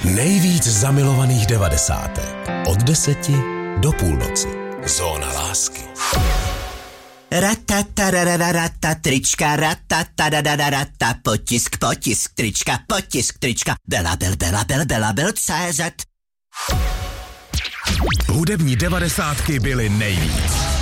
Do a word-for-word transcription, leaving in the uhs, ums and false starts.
Nejvíc zamilovaných devadesátek. Od deseti do půlnoci. Zóna lásky. Ratatarararata, trička, ratatarararata, potisk, potisk, trička, potisk, trička, belabel, belabel, belabel, cé zet. Hudební devadesátky byly nejvíc.